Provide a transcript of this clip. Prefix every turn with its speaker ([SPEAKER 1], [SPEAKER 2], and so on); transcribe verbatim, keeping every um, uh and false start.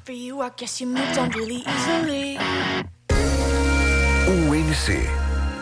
[SPEAKER 1] for you, I guess you moved on really easily.
[SPEAKER 2] O M C